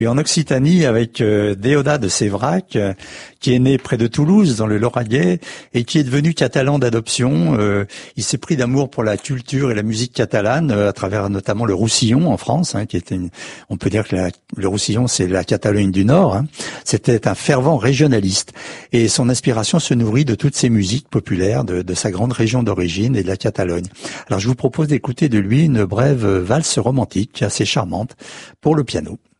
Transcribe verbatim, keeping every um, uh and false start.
Et en Occitanie, avec euh, Déodat de Séverac, euh, qui est né près de Toulouse, dans le Lauragais, et qui est devenu catalan d'adoption. Euh, il s'est pris d'amour pour la culture et la musique catalane, euh, à travers notamment le Roussillon en France, hein, qui était, une, on peut dire que la, le Roussillon, c'est la Catalogne du Nord. Hein. C'était un fervent régionaliste, et son inspiration se nourrit de toutes ces musiques populaires de, de sa grande région d'origine et de la Catalogne. Alors, je vous propose d'écouter de lui une brève valse romantique assez charmante pour le piano.